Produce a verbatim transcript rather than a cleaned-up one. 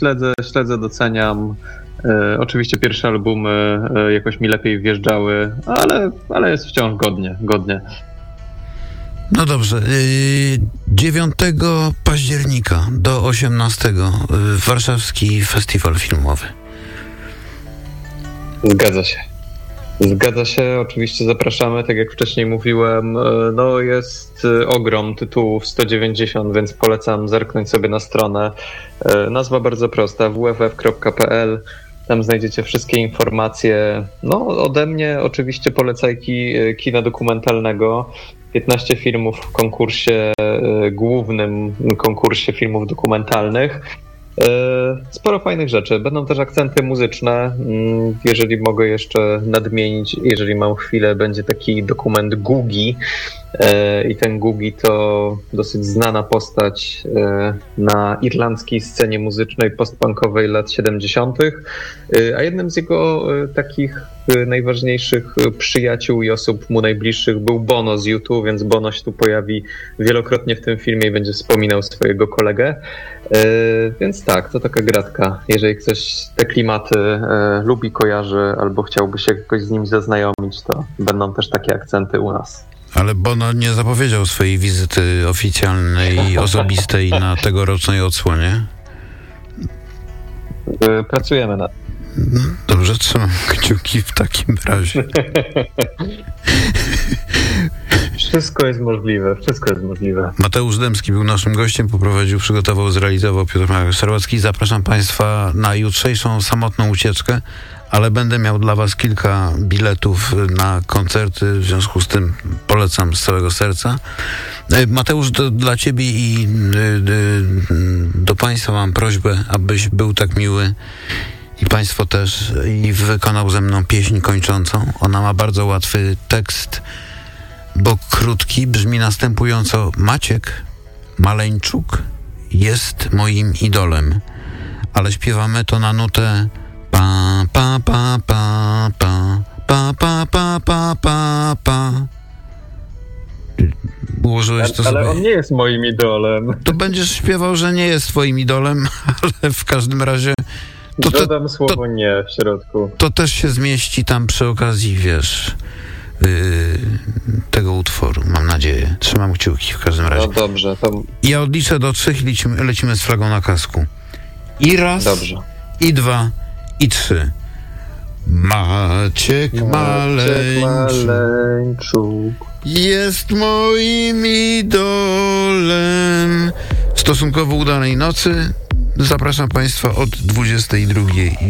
śledzę, śledzę, doceniam. E, oczywiście pierwsze albumy e, jakoś mi lepiej wjeżdżały, ale, ale jest wciąż godnie, godnie. No dobrze. dziewiątego października do osiemnastego Warszawski Festiwal Filmowy. Zgadza się. Zgadza się, oczywiście zapraszamy, tak jak wcześniej mówiłem, no jest ogrom tytułów, sto dziewięćdziesiąt, więc polecam zerknąć sobie na stronę. Nazwa bardzo prosta, w f f kropka p l, tam znajdziecie wszystkie informacje. No ode mnie oczywiście polecajki kina dokumentalnego, piętnaście filmów w konkursie, głównym konkursie filmów dokumentalnych. Sporo fajnych rzeczy. Będą też akcenty muzyczne. Jeżeli mogę jeszcze nadmienić, jeżeli mam chwilę, będzie taki dokument Gugi. I ten Gugi to dosyć znana postać na irlandzkiej scenie muzycznej postpunkowej lat siedemdziesiątych. A jednym z jego takich najważniejszych przyjaciół i osób mu najbliższych był Bono z U dwa, więc Bono się tu pojawi wielokrotnie w tym filmie i będzie wspominał swojego kolegę. Więc tak, to taka gratka. Jeżeli ktoś te klimaty lubi, kojarzy albo chciałby się jakoś z nim zaznajomić, to będą też takie akcenty u nas. Ale Bono nie zapowiedział swojej wizyty oficjalnej i osobistej na tegorocznej odsłonie? Pracujemy nad tym. Dobrze, trzymam kciuki w takim razie. Wszystko jest możliwe, wszystko jest możliwe. Mateusz Dębski był naszym gościem, poprowadził, przygotował, zrealizował Piotr Sarłacki. Zapraszam Państwa na jutrzejszą samotną ucieczkę, ale będę miał dla Was kilka biletów na koncerty, w związku z tym polecam z całego serca. Mateusz, do, dla Ciebie i do Państwa mam prośbę, abyś był tak miły i Państwo też, i wykonał ze mną pieśń kończącą. Ona ma bardzo łatwy tekst, bo krótki, brzmi następująco: Maciek Maleńczuk jest moim idolem, ale śpiewamy to na nutę pa pa pa pa pa pa pa pa pa pa pa. Ułożyłeś to ale, sobie. Ale on nie jest moim idolem. To będziesz śpiewał, że nie jest twoim idolem, ale w każdym razie to, to, dodam słowo to, nie w środku. To też się zmieści tam przy okazji, wiesz, yy, tego utworu, mam nadzieję. Trzymam kciuki w każdym razie. No dobrze. To... Ja odliczę do trzech i lecimy, lecimy z flagą na kasku. I raz, dobrze. I dwa, i trzy. Maciek, Maciek Maleńczuk, Maleńczuk jest moim idolem. Stosunkowo udanej nocy. Zapraszam Państwa od dwudziestej drugiej.